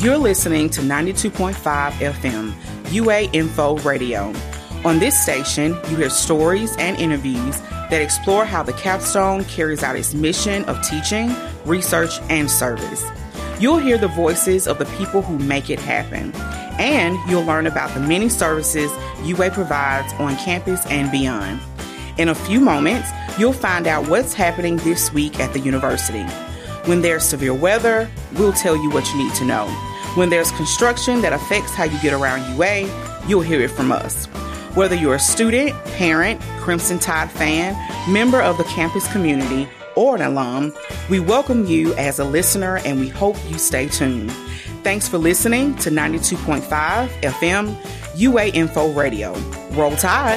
You're listening to 92.5 FM, UA Info Radio. On this station, you hear stories and interviews that explore how the Capstone carries out its mission of teaching, research, and service. You'll hear the voices of the people who make it happen, and you'll learn about the many services UA provides on campus and beyond. In a few moments, you'll find out what's happening this week at the university. When there's severe weather, we'll tell you what you need to know. When there's construction that affects how you get around UA, you'll hear it from us. Whether you're a student, parent, Crimson Tide fan, member of the campus community, or an alum, we welcome you as a listener and we hope you stay tuned. Thanks for listening to 92.5 FM UA Info Radio. Roll Tide!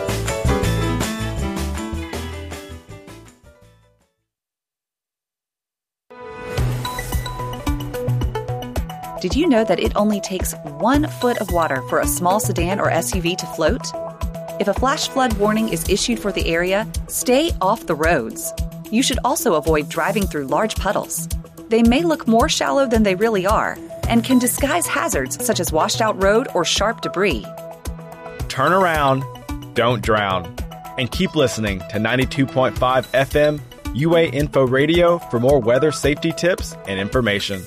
Did you know that it only takes 1 foot of water for a small sedan or SUV to float? If a flash flood warning is issued for the area, stay off the roads. You should also avoid driving through large puddles. They may look more shallow than they really are and can disguise hazards such as washed out road or sharp debris. Turn around, don't drown, and keep listening to 92.5 FM UA Info Radio for more weather safety tips and information.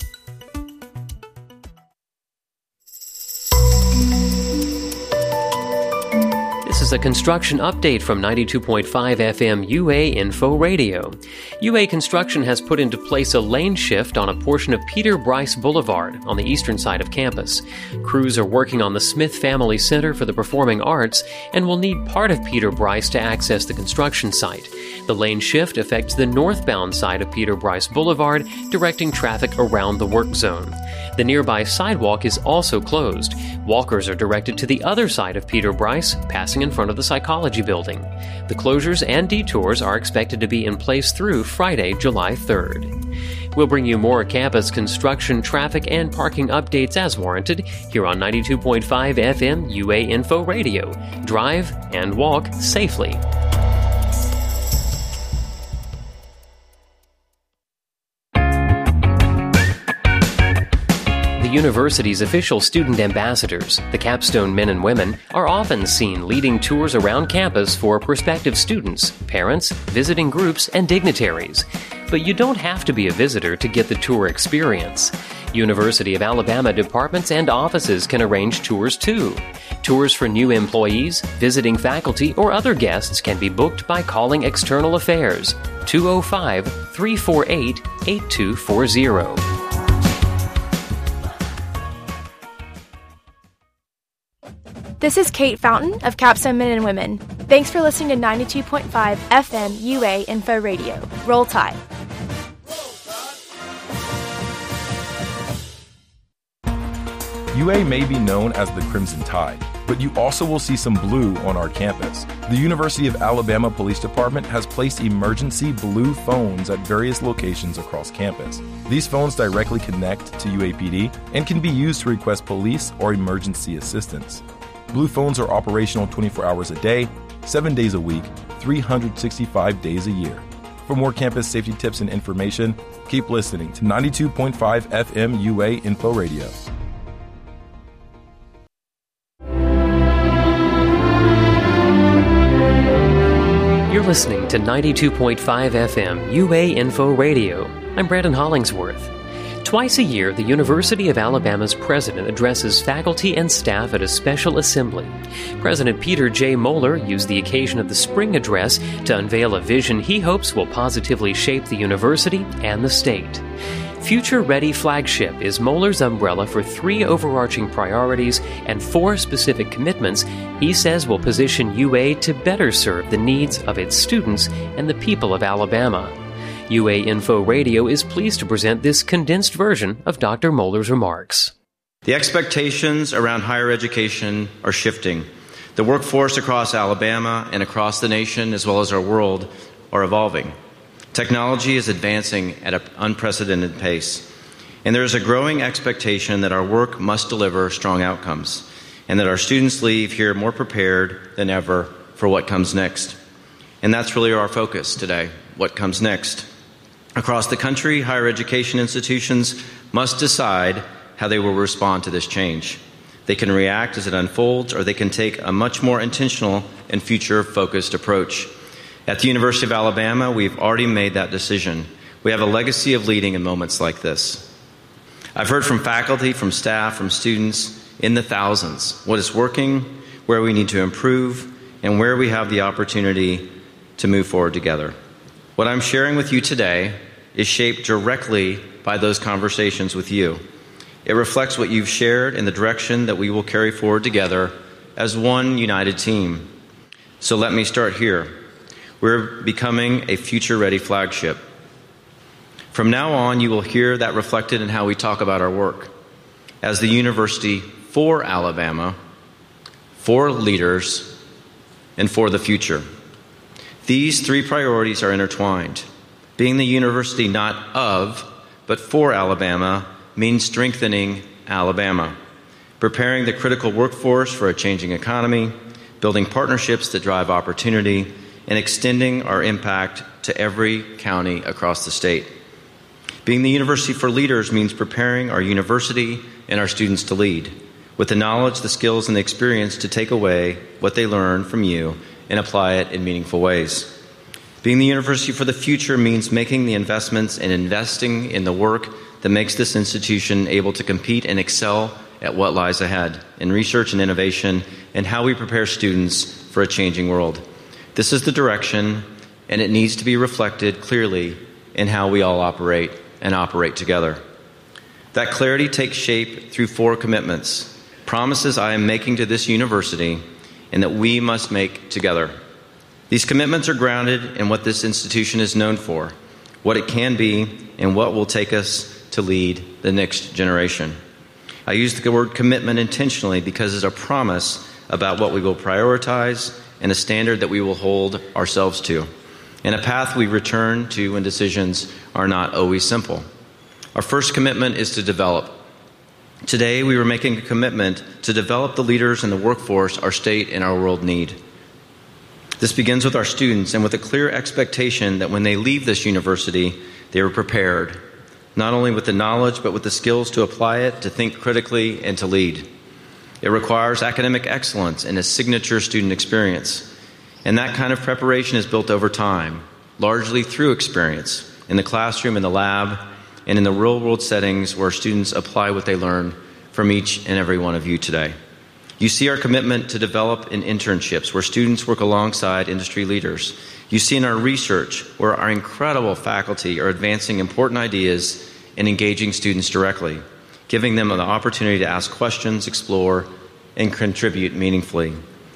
This is a construction update from 92.5 FM UA Info Radio. UA Construction has put into place a lane shift on a portion of Peter Bryce Boulevard on the eastern side of campus. Crews are working on the Smith Family Center for the Performing Arts and will need part of Peter Bryce to access the construction site. The lane shift affects the northbound side of Peter Bryce Boulevard, directing traffic around the work zone. The nearby sidewalk is also closed. Walkers are directed to the other side of Peter Bryce, passing in front of the Psychology Building. The closures and detours are expected to be in place through Friday, July 3rd. We'll bring you more campus construction, traffic, and parking updates as warranted here on 92.5 FM UA Info Radio. Drive and walk safely. The university's official student ambassadors, the Capstone men and women, are often seen leading tours around campus for prospective students, parents, visiting groups, and dignitaries. But you don't have to be a visitor to get the tour experience. University of Alabama departments and offices can arrange tours too. Tours for new employees, visiting faculty, or other guests can be booked by calling External Affairs 205-348-8240. This is Kate Fountain of Capstone Men and Women. Thanks for listening to 92.5 FM UA Info Radio. Roll Tide. UA may be known as the Crimson Tide, but you also will see some blue on our campus. The University of Alabama Police Department has placed emergency blue phones at various locations across campus. These phones directly connect to UAPD and can be used to request police or emergency assistance. Blue phones are operational 24 hours a day, 7 days a week, 365 days a year. For more campus safety tips and information, keep listening to 92.5 FM UA Info Radio. You're listening to 92.5 FM UA Info Radio. I'm Brandon Hollingsworth. Twice a year, the University of Alabama's president addresses faculty and staff at a special assembly. President Peter J. Moeller used the occasion of the spring address to unveil a vision he hopes will positively shape the university and the state. Future Ready Flagship is Moeller's umbrella for 3 overarching priorities and 4 specific commitments he says will position UA to better serve the needs of its students and the people of Alabama. UA Info Radio is pleased to present this condensed version of Dr. Moeller's remarks. The expectations around higher education are shifting. The workforce across Alabama and across the nation, as well as our world, are evolving. Technology is advancing at an unprecedented pace, and there is a growing expectation that our work must deliver strong outcomes, and that our students leave here more prepared than ever for what comes next. And that's really our focus today, what comes next. Across the country, higher education institutions must decide how they will respond to this change. They can react as it unfolds, or they can take a much more intentional and future-focused approach. At the University of Alabama, we've already made that decision. We have a legacy of leading in moments like this. I've heard from faculty, from staff, from students in the thousands what is working, where we need to improve, and where we have the opportunity to move forward together. What I'm sharing with you today is shaped directly by those conversations with you. It reflects what you've shared in the direction that we will carry forward together as one united team. So let me start here. We're becoming a future-ready flagship. From now on, you will hear that reflected in how we talk about our work. As the university for Alabama, for leaders, and for the future. These three priorities are intertwined. Being the university not of, but for Alabama means strengthening Alabama, preparing the critical workforce for a changing economy, building partnerships that drive opportunity, and extending our impact to every county across the state. Being the university for leaders means preparing our university and our students to lead, with the knowledge, the skills, and the experience to take away what they learn from you and apply it in meaningful ways. Being the university for the future means making the investments and investing in the work that makes this institution able to compete and excel at what lies ahead in research and innovation and how we prepare students for a changing world. This is the direction, and it needs to be reflected clearly in how we all operate and operate together. That clarity takes shape through four commitments, promises I am making to this university and that we must make together. These commitments are grounded in what this institution is known for, what it can be, and what will take us to lead the next generation. I use the word commitment intentionally because it's a promise about what we will prioritize and a standard that we will hold ourselves to, and a path we return to when decisions are not always simple. Our first commitment is to develop. Today, we are making a commitment to develop the leaders and the workforce our state and our world need. This begins with our students and with a clear expectation that when they leave this university, they are prepared, not only with the knowledge, but with the skills to apply it, to think critically, and to lead. It requires academic excellence and a signature student experience. And that kind of preparation is built over time, largely through experience, in the classroom, in the lab, and in the real-world settings where students apply what they learn from each and every one of you today. You see our commitment to develop in internships where students work alongside industry leaders. You see in our research where our incredible faculty are advancing important ideas and engaging students directly, giving them the opportunity to ask questions, explore, and contribute meaningfully.